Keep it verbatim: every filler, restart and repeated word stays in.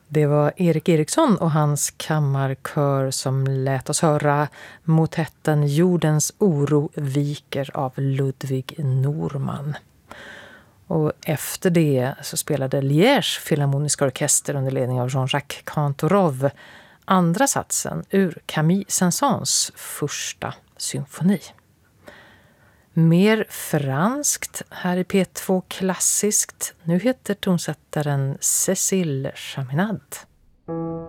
Det var Erik Eriksson och hans kammarkör som lät oss höra motetten Jordens oro viker av Ludwig Norman. Och efter det så spelade Liège Filharmoniska orkester under ledning av Jean-Jacques Kantorov andra satsen ur Camille Saint-Saëns första symfoni. Mer franskt här i P två Klassiskt. Nu heter tonsättaren Cécile Chaminade.